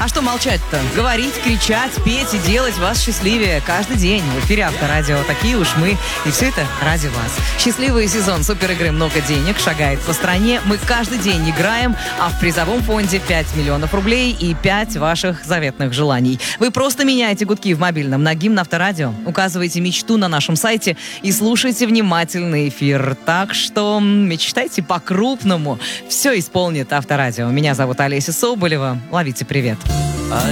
А что молчать-то? Говорить, кричать, петь и делать вас счастливее каждый день. В эфире Авторадио. Такие уж мы. И все это ради вас. Счастливый сезон суперигры «Много денег» шагает по стране. Мы каждый день играем, а в призовом фонде 5 миллионов рублей и 5 ваших заветных желаний. Вы просто меняете гудки в мобильном на гимн Авторадио, указываете мечту на нашем сайте и слушайте внимательный эфир. Так что мечтайте по-крупному. Все исполнит Авторадио. Меня зовут Олеся Соболева. Ловите привет. А